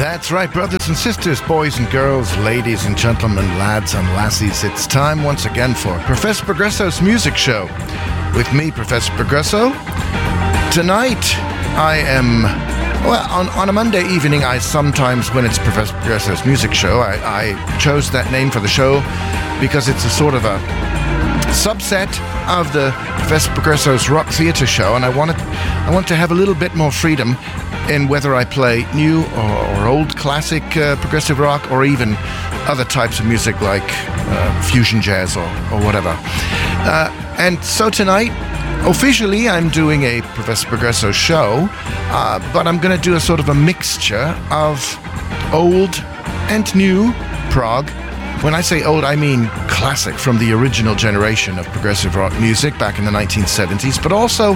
That's right, brothers and sisters, boys and girls, ladies and gentlemen, lads and lassies. It's time once again for Professor Progresso's Music Show. With me, Professor Progresso. Tonight, I am... Well, on a Monday evening, I sometimes, when it's Professor Progresso's Music Show, I chose that name for the show because it's a sort of a subset of the Professor Progresso's Rock Theatre show, and I want to have a little bit more freedom in whether I play new or old classic progressive rock, or even other types of music like fusion jazz or whatever. And so tonight, officially, I'm doing a Professor Progresso show, but I'm going to do a sort of a mixture of old and new prog. When I say old, I mean classic, from the original generation of progressive rock music back in the 1970s, but also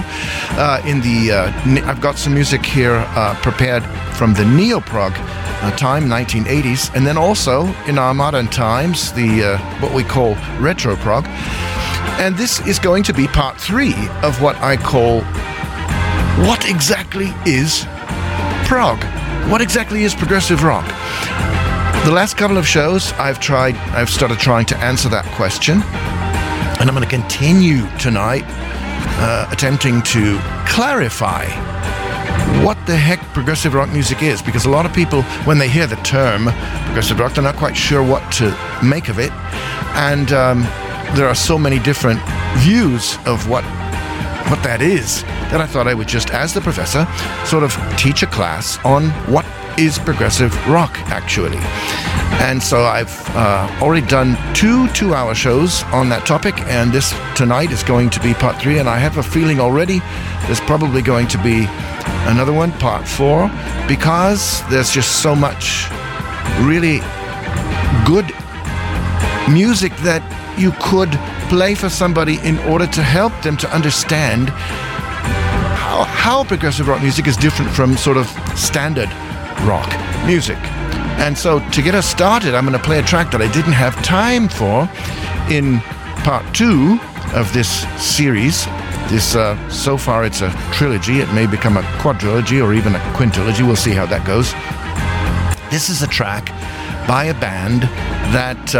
I've got some music here prepared from the neo-prog time, 1980s, and then also in our modern times, the what we call retro-prog. And this is going to be part 3 of what I call, what exactly is prog? What exactly is progressive rock? The last couple of shows, I've started trying to answer that question, and I'm going to continue tonight attempting to clarify what the heck progressive rock music is, because a lot of people, when they hear the term progressive rock, they're not quite sure what to make of it, and there are so many different views of what that is that I thought I would just, as the professor, sort of teach a class on what is progressive rock, actually. And so I've already done 2 2-hour shows on that topic, and this tonight is going to be part 3, and I have a feeling already there's probably going to be another one, part 4, because there's just so much really good music that you could play for somebody in order to help them to understand how progressive rock music is different from sort of standard rock music. And so to get us started, I'm going to play a track that I didn't have time for in part 2 of this series. This so far it's a trilogy. It may become a quadrilogy or even a quintilogy. We'll see how that goes. This is a track by a band that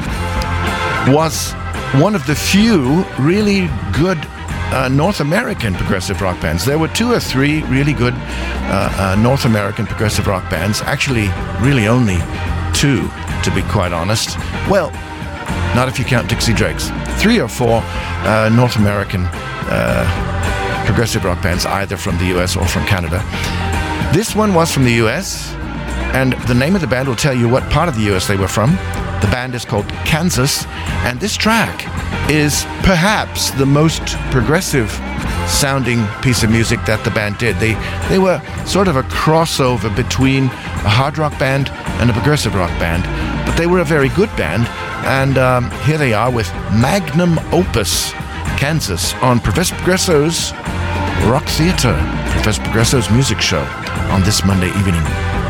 was one of the few really good North American progressive rock bands. There were 2 or 3 really good North American progressive rock bands. Actually, really only 2, to be quite honest. Well, not if you count Dixie Dregs. 3 or 4 North American progressive rock bands, either from the US or from Canada. This one was from the US, and the name of the band will tell you what part of the US they were from. The band is called Kansas, and this track is perhaps the most progressive sounding piece of music that the band did. They were sort of a crossover between a hard rock band and a progressive rock band, but they were a very good band, and here they are with Magnum Opus, Kansas, on Professor Progresso's Rock Theatre, Professor Progresso's Music Show on this Monday evening.